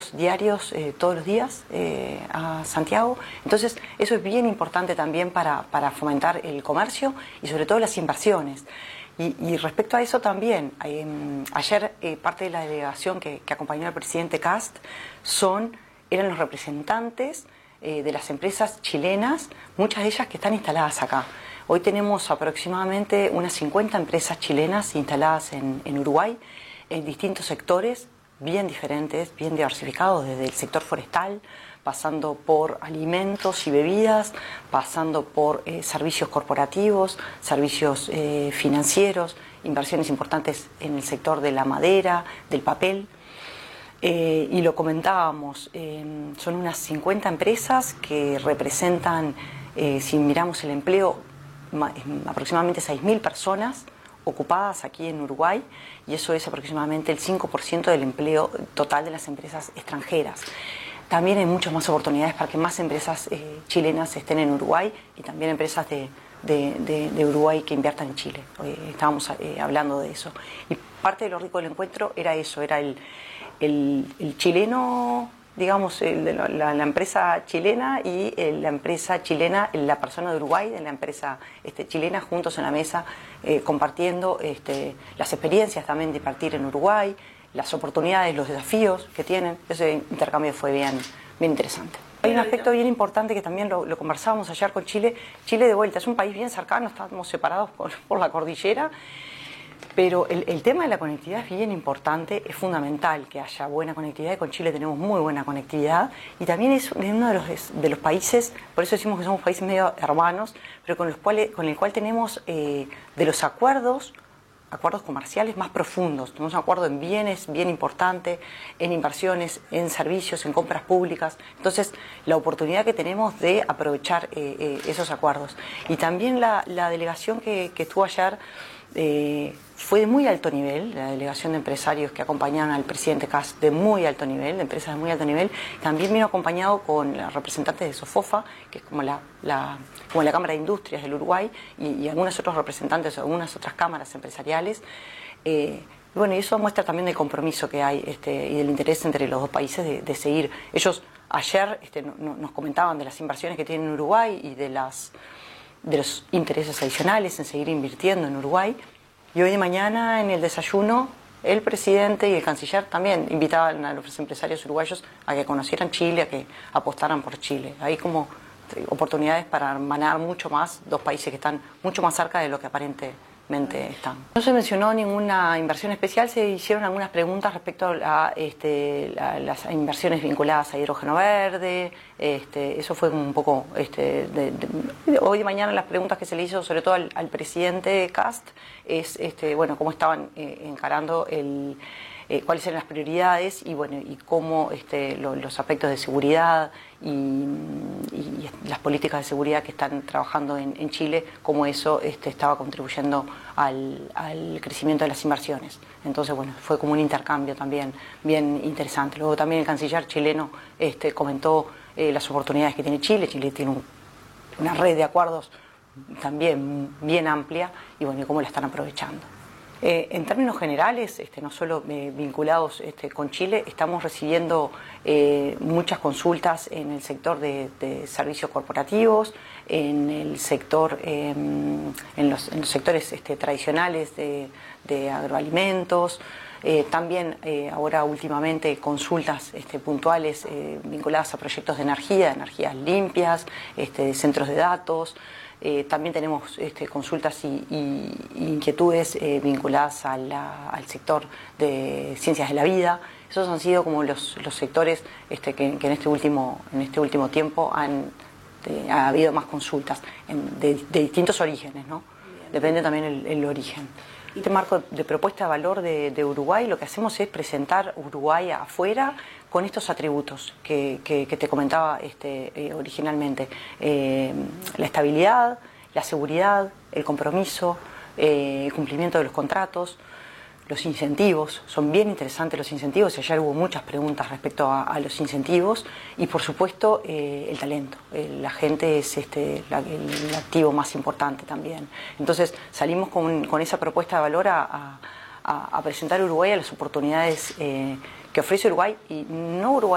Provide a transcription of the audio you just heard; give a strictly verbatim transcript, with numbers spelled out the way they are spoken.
diarios eh, todos los días eh, a Santiago. Entonces eso es bien importante también para, para fomentar el comercio y sobre todo las inversiones. Y, y respecto a eso también, eh, ayer eh, parte de la delegación que, que acompañó al presidente Kast son, eran los representantes eh, de las empresas chilenas, muchas de ellas que están instaladas acá. Hoy tenemos aproximadamente unas cincuenta empresas chilenas instaladas en, en Uruguay, en distintos sectores, bien diferentes, bien diversificados, desde el sector forestal, pasando por alimentos y bebidas, pasando por eh, servicios corporativos, servicios eh, financieros, inversiones importantes en el sector de la madera, del papel. Eh, y lo comentábamos, eh, son unas cincuenta empresas que representan, eh, si miramos el empleo, aproximadamente seis mil personas ocupadas aquí en Uruguay, y eso es aproximadamente el cinco por ciento del empleo total de las empresas extranjeras. También hay muchas más oportunidades para que más empresas eh, chilenas estén en Uruguay y también empresas de, de, de, de Uruguay que inviertan en Chile. Eh, estábamos eh, hablando de eso. Y parte de lo rico del encuentro era eso, era el, el, el chileno, digamos, el de la, la, la empresa chilena y el, la empresa chilena, la persona de Uruguay, de la empresa este, chilena, juntos en la mesa, eh, compartiendo este, las experiencias también de partir en Uruguay, las oportunidades, los desafíos que tienen. Ese intercambio fue bien, bien interesante. Hay un aspecto bien importante que también lo, lo conversábamos ayer con Chile. Chile, de vuelta, es un país bien cercano, estamos separados por, por la cordillera, pero el, el tema de la conectividad es bien importante, es fundamental que haya buena conectividad, y con Chile tenemos muy buena conectividad, y también es uno de los, de los países, por eso decimos que somos países medio hermanos, pero con, los cuales, con el cual tenemos eh, de los acuerdos, acuerdos comerciales más profundos. Tenemos un acuerdo en bienes bien importante, en inversiones, en servicios, en compras públicas. Entonces, la oportunidad que tenemos de aprovechar eh, eh, esos acuerdos. Y también la, la delegación que, que estuvo ayer eh, fue de muy alto nivel, la delegación de empresarios que acompañaban al presidente Kast, de muy alto nivel, de empresas de muy alto nivel. También vino acompañado con los representantes de SOFOFA, que es como la, la, como la Cámara de Industrias del Uruguay, y, y algunos otros representantes, algunas otras cámaras empresariales. Eh, y bueno, y eso muestra también el compromiso que hay este, y del interés entre los dos países de, de seguir. Ellos ayer este, no, no, nos comentaban de las inversiones que tienen en Uruguay y de las de los intereses adicionales en seguir invirtiendo en Uruguay. Y hoy de mañana en el desayuno el presidente y el canciller también invitaban a los empresarios uruguayos a que conocieran Chile, a que apostaran por Chile. Hay como oportunidades para hermanar mucho más dos países que están mucho más cerca de lo que aparentemente están. No se mencionó ninguna inversión especial, se hicieron algunas preguntas respecto a este, la, las inversiones vinculadas a hidrógeno verde. Este, eso fue un poco, este, de, de, hoy y mañana las preguntas que se le hizo sobre todo al, al presidente Kast es, este, bueno, cómo estaban eh, encarando el, eh, cuáles eran las prioridades y bueno, y cómo este, lo, los aspectos de seguridad y, y las políticas de seguridad que están trabajando en, en Chile, cómo eso este, estaba contribuyendo al, al crecimiento de las inversiones. Entonces, bueno, fue como un intercambio también bien interesante. Luego también el canciller chileno este, comentó eh, las oportunidades que tiene Chile. Chile tiene un, una red de acuerdos también bien amplia y bueno, y cómo la están aprovechando. Eh, en términos generales, este, no solo eh, vinculados este, con Chile, estamos recibiendo eh, muchas consultas en el sector de, de servicios corporativos, en el sector, eh, en, los, en los sectores este, tradicionales de, de agroalimentos, eh, también eh, ahora últimamente consultas este, puntuales eh, vinculadas a proyectos de energía, energías limpias, este, centros de datos. Eh, también tenemos este, consultas y, y, y inquietudes eh, vinculadas a la, al sector de ciencias de la vida. Esos han sido como los, los sectores este, que, que en este último en este último tiempo han de, ha habido más consultas en, de, de distintos orígenes, ¿no? Depende también el, el origen. Este marco de propuesta de valor de, de Uruguay, lo que hacemos es presentar Uruguay afuera con estos atributos que, que, que te comentaba este, eh, originalmente. Eh, la estabilidad, la seguridad, el compromiso, eh, el cumplimiento de los contratos, los incentivos. Son bien interesantes los incentivos y ayer hubo muchas preguntas respecto a, a los incentivos y por supuesto eh, el talento. Eh, la gente es este, la, el activo más importante también. Entonces salimos con, con esa propuesta de valor a, a, a presentar a Uruguay a las oportunidades eh, que ofrece Uruguay y no Uruguay